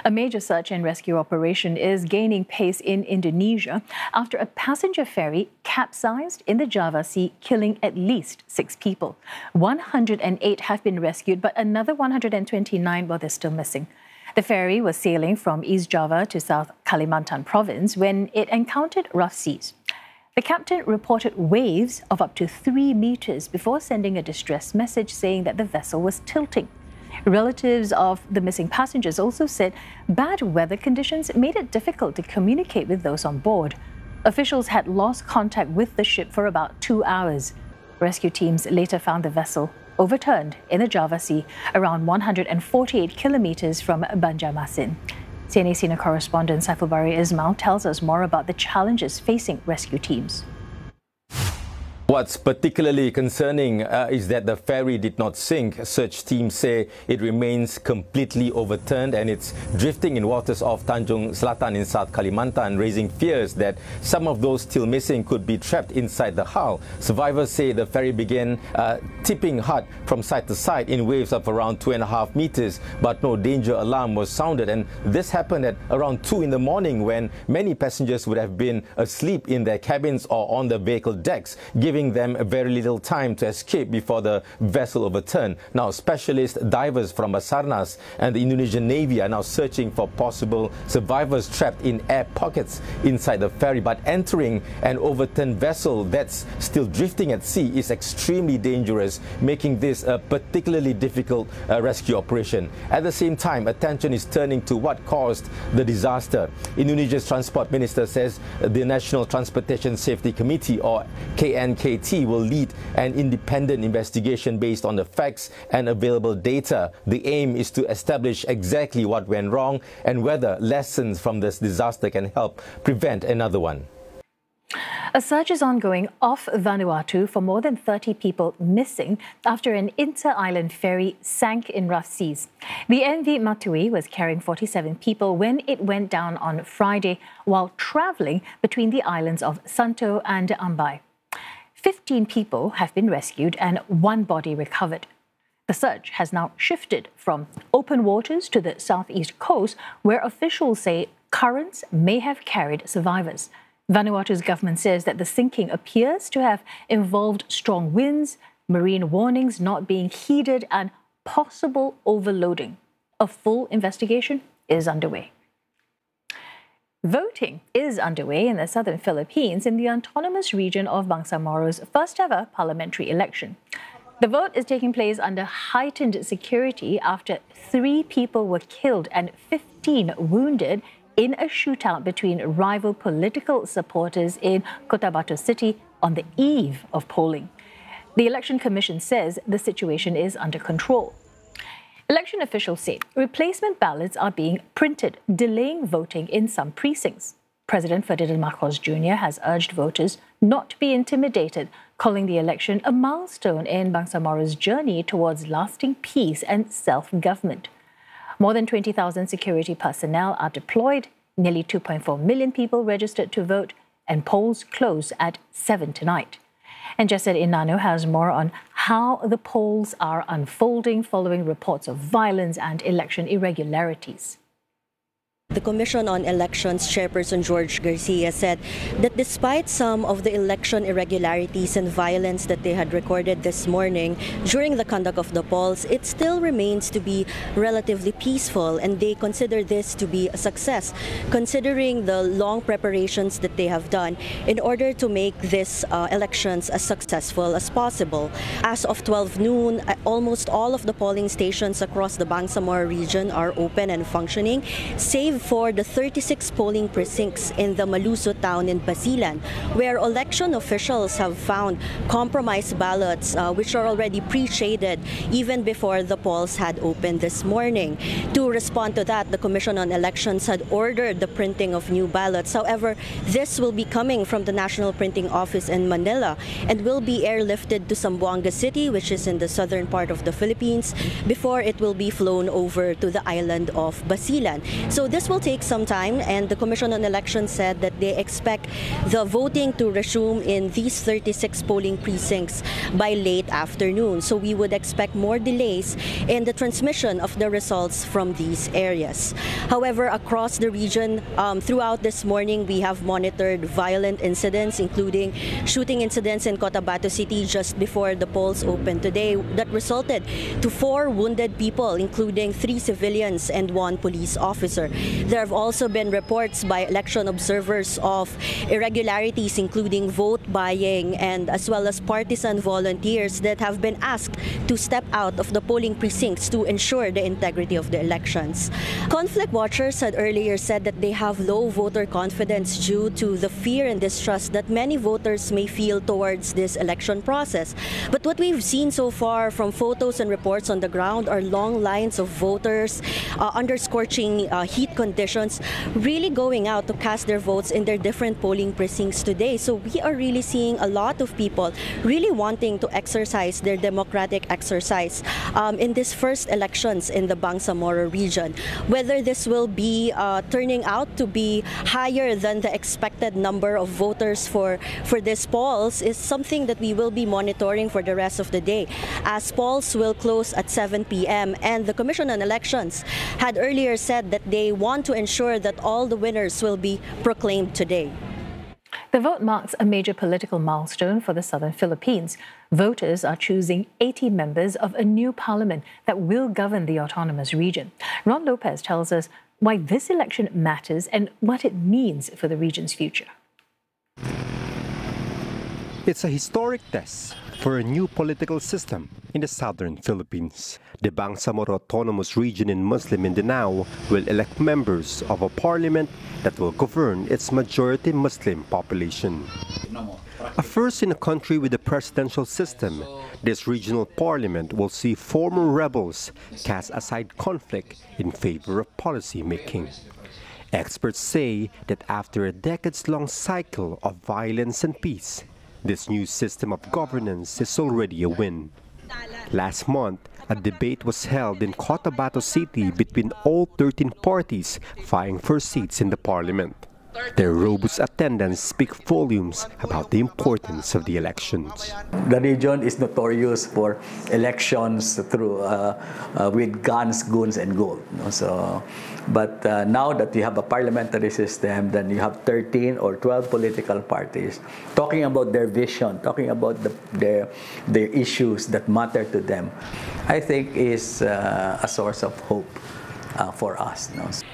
A major search and rescue operation is gaining pace in Indonesia after a passenger ferry capsized in the Java Sea, killing at least 6 people. 108 have been rescued, but another 129, well, they're still missing. The ferry was sailing from East Java to South Kalimantan province when it encountered rough seas. The captain reported waves of up to 3 meters before sending a distress message saying that the vessel was tilting. Relatives of the missing passengers also said bad weather conditions made it difficult to communicate with those on board. Officials had lost contact with the ship for about 2 hours. Rescue teams later found the vessel overturned in the Java Sea, around 148 kilometers from Banjarmasin. CNA senior correspondent Saiful Bahri Ismail tells us more about the challenges facing rescue teams. What's particularly concerning is that the ferry did not sink. Search teams say it remains completely overturned and it's drifting in waters off Tanjung Selatan in South Kalimantan, raising fears that some of those still missing could be trapped inside the hull. Survivors say the ferry began tipping hard from side to side in waves of around 2.5 meters, but no danger alarm was sounded. And this happened at around 2 in the morning when many passengers would have been asleep in their cabins or on the vehicle decks, giving them very little time to escape before the vessel overturned. Now, specialist divers from Basarnas and the Indonesian Navy are now searching for possible survivors trapped in air pockets inside the ferry. But entering an overturned vessel that's still drifting at sea is extremely dangerous, making this a particularly difficult rescue operation. At the same time, attention is turning to what caused the disaster. Indonesia's Transport Minister says the National Transportation Safety Committee, or KNKT, will lead an independent investigation based on the facts and available data. The aim is to establish exactly what went wrong and whether lessons from this disaster can help prevent another one. A search is ongoing off Vanuatu for more than 30 people missing after an inter-island ferry sank in rough seas. The MV Matui was carrying 47 people when it went down on Friday while travelling between the islands of Santo and Ambai. 15 people have been rescued and 1 body recovered. The search has now shifted from open waters to the southeast coast, where officials say currents may have carried survivors. Vanuatu's government says that the sinking appears to have involved strong winds, marine warnings not being heeded, and possible overloading. A full investigation is underway. Voting is underway in the southern Philippines in the autonomous region of Bangsamoro's first ever parliamentary election. The vote is taking place under heightened security after 3 people were killed and 15 wounded in a shootout between rival political supporters in Cotabato City on the eve of polling. The Election Commission says the situation is under control. Election officials say replacement ballots are being printed, delaying voting in some precincts. President Ferdinand Marcos Jr. has urged voters not to be intimidated, calling the election a milestone in Bangsamoro's journey towards lasting peace and self-government. More than 20,000 security personnel are deployed, nearly 2.4 million people registered to vote, and polls close at 7 tonight. And Jesed Inano has more on how the polls are unfolding following reports of violence and election irregularities. The Commission on Elections Chairperson George Garcia said that despite some of the election irregularities and violence that they had recorded this morning during the conduct of the polls, it still remains to be relatively peaceful, and they consider this to be a success, considering the long preparations that they have done in order to make these elections as successful as possible. As of 12 noon, almost all of the polling stations across the Bangsamoro region are open and functioning, save for the 36 polling precincts in the Maluso town in Basilan, where election officials have found compromised ballots which are already pre-shaded even before the polls had opened this morning. To respond to that, the Commission on Elections had ordered the printing of new ballots. However, this will be coming from the National Printing Office in Manila and will be airlifted to Zamboanga City, which is in the southern part of the Philippines, before it will be flown over to the island of Basilan. So this will take some time, and the Commission on Elections said that they expect the voting to resume in these 36 polling precincts by late afternoon. So we would expect more delays in the transmission of the results from these areas. However, across the region, throughout this morning, we have monitored violent incidents, including shooting incidents in Cotabato City just before the polls opened today that resulted to 4 wounded people, including 3 civilians and 1 police officer. There have also been reports by election observers of irregularities, including vote buying and as well as partisan volunteers that have been asked to step out of the polling precincts to ensure the integrity of the elections. Conflict watchers had earlier said that they have low voter confidence due to the fear and distrust that many voters may feel towards this election process. But what we've seen so far from photos and reports on the ground are long lines of voters under scorching heat conditions, really going out to cast their votes in their different polling precincts today. So we are really seeing a lot of people really wanting to exercise their democratic exercise in these first elections in the Bangsamoro region. Whether this will be turning out to be higher than the expected number of voters for these polls is something that we will be monitoring for the rest of the day, as polls will close at 7 p.m. and the Commission on Elections had earlier said that they want to ensure that all the winners will be proclaimed today. The vote marks a major political milestone for the southern Philippines. Voters are choosing 80 members of a new parliament that will govern the autonomous region. Ron Lopez tells us why this election matters and what it means for the region's future. It's a historic test for a new political system in the southern Philippines. The Bangsamoro Autonomous Region in Muslim Mindanao will elect members of a parliament that will govern its majority Muslim population. A first in a country with a presidential system, this regional parliament will see former rebels cast aside conflict in favor of policy making. Experts say that after a decades-long cycle of violence and peace, this new system of governance is already a win. Last month, a debate was held in Cotabato City between all 13 parties vying for seats in the parliament. Their robust attendance speaks volumes about the importance of the elections. The region is notorious for elections through with guns, goons, and gold. But now that we have a parliamentary system, then you have 13 or 12 political parties talking about their vision, talking about their issues that matter to them. I think is a source of hope for us.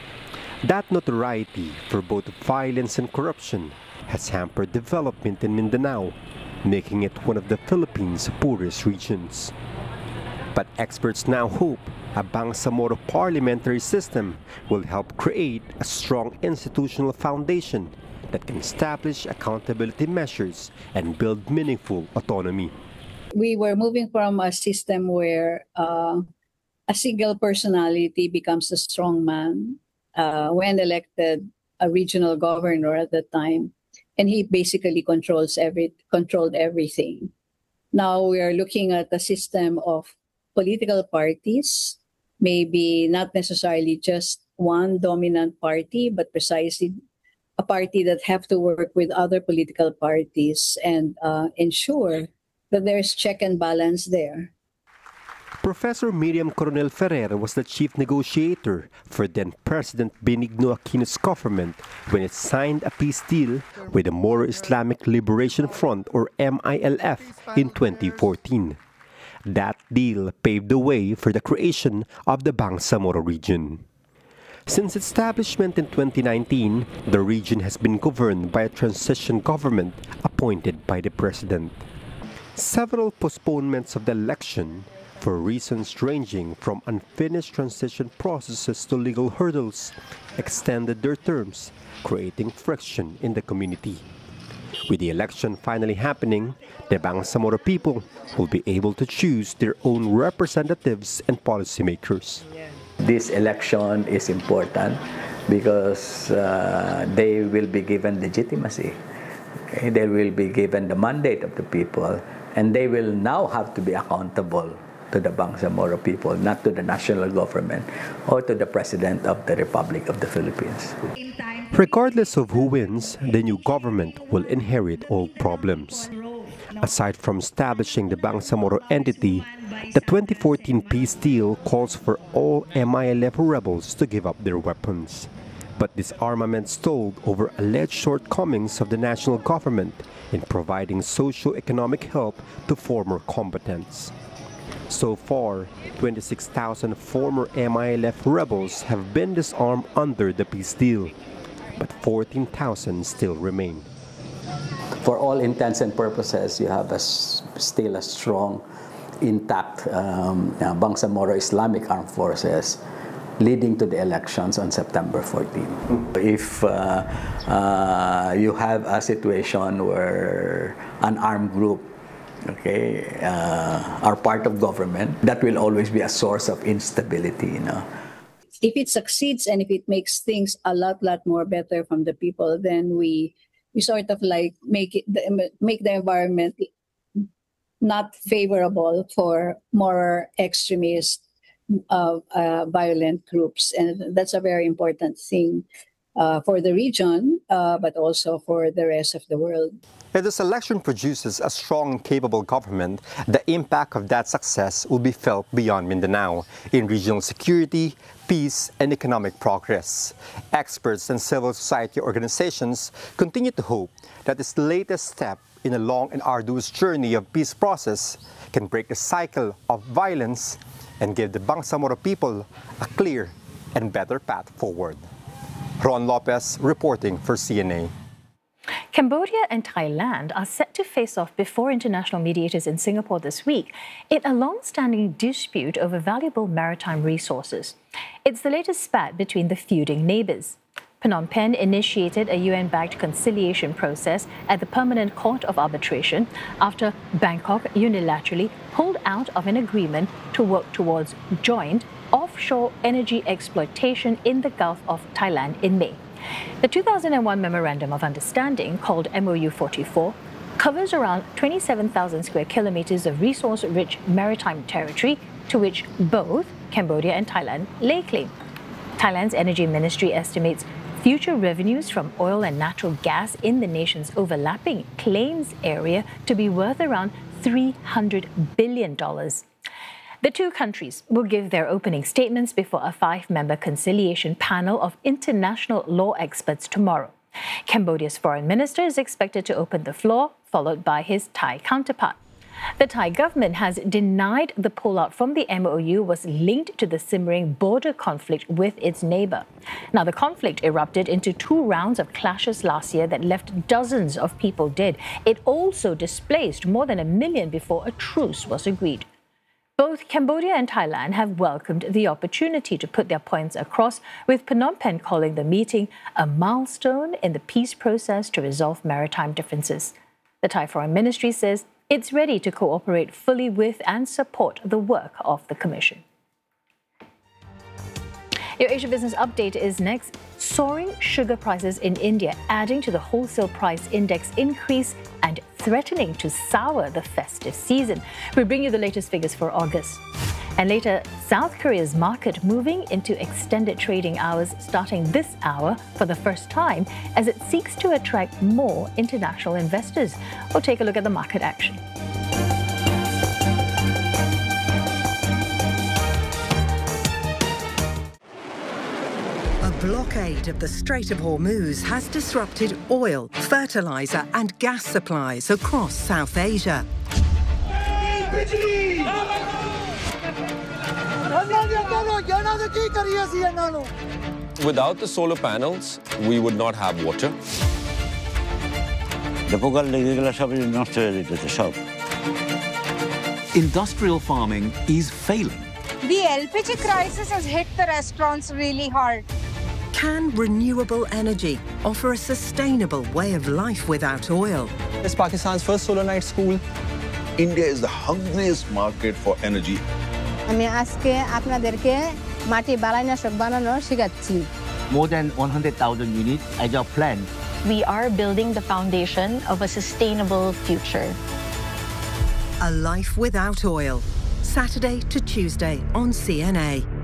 That notoriety for both violence and corruption has hampered development in Mindanao, making it one of the Philippines' poorest regions. But experts now hope a Bangsamoro parliamentary system will help create a strong institutional foundation that can establish accountability measures and build meaningful autonomy. We were moving from a system where a single personality becomes a strong man. When elected a regional governor at the time, and he basically controlled everything. Now we are looking at a system of political parties, maybe not necessarily just one dominant party, but precisely a party that have to work with other political parties and ensure that there's check and balance there. Professor Miriam Coronel Ferrer was the chief negotiator for then-President Benigno Aquino's government when it signed a peace deal with the Moro Islamic Liberation Front, or MILF, in 2014. That deal paved the way for the creation of the Bangsamoro region. Since its establishment in 2019, the region has been governed by a transition government appointed by the president. Several postponements of the election, for reasons ranging from unfinished transition processes to legal hurdles, extended their terms, creating friction in the community. With the election finally happening, the Bangsamoro people will be able to choose their own representatives and policymakers. This election is important because they will be given legitimacy. They will be given the mandate of the people, and they will now have to be accountable to the Bangsamoro people, not to the national government or to the President of the Republic of the Philippines. Regardless of who wins, the new government will inherit old problems. Aside from establishing the Bangsamoro entity, the 2014 peace deal calls for all MILF rebels to give up their weapons. But disarmament stalled over alleged shortcomings of the national government in providing socio-economic help to former combatants. So far, 26,000 former MILF rebels have been disarmed under the peace deal, but 14,000 still remain. For all intents and purposes, you have still a strong, intact Bangsamoro Islamic Armed Forces leading to the elections on September 14. If you have a situation where an armed group are part of government, that will always be a source of instability. If it succeeds and if it makes things a lot more better from the people, then we sort of like make the environment not favorable for more extremist violent groups, and that's a very important thing for the region, but also for the rest of the world. If this election produces a strong and capable government, the impact of that success will be felt beyond Mindanao in regional security, peace, and economic progress. Experts and civil society organizations continue to hope that this latest step in a long and arduous journey of peace process can break the cycle of violence and give the Bangsamoro people a clear and better path forward. Ron Lopez reporting for CNA. Cambodia and Thailand are set to face off before international mediators in Singapore this week in a long-standing dispute over valuable maritime resources. It's the latest spat between the feuding neighbours. Phnom Penh initiated a UN-backed conciliation process at the Permanent Court of Arbitration after Bangkok unilaterally pulled out of an agreement to work towards joint offshore energy exploitation in the Gulf of Thailand in May. The 2001 Memorandum of Understanding, called MOU 44, covers around 27,000 square kilometers of resource-rich maritime territory to which both Cambodia and Thailand lay claim. Thailand's Energy Ministry estimates future revenues from oil and natural gas in the nation's overlapping claims area to be worth around $300 billion. The two countries will give their opening statements before a 5-member conciliation panel of international law experts tomorrow. Cambodia's foreign minister is expected to open the floor, followed by his Thai counterpart. The Thai government has denied the pullout from the MOU was linked to the simmering border conflict with its neighbour. Now, the conflict erupted into 2 rounds of clashes last year that left dozens of people dead. It also displaced more than 1 million before a truce was agreed. Both Cambodia and Thailand have welcomed the opportunity to put their points across, with Phnom Penh calling the meeting a milestone in the peace process to resolve maritime differences. The Thai Foreign Ministry says it's ready to cooperate fully with and support the work of the Commission. Your Asia Business Update is next. Soaring sugar prices in India adding to the wholesale price index increase and threatening to sour the festive season. We bring you the latest figures for August. And later, South Korea's market moving into extended trading hours starting this hour for the first time as it seeks to attract more international investors. We'll take a look at the market action. A blockade of the Strait of Hormuz has disrupted oil, fertilizer and gas supplies across South Asia. Without the solar panels, we would not have water. Industrial farming is failing. The LPG crisis has hit the restaurants really hard. Can renewable energy offer a sustainable way of life without oil? It's Pakistan's first solar night school. India is the hungriest market for energy. More than 100,000 units as our plan. We are building the foundation of a sustainable future. A life without oil. Saturday to Tuesday on CNA.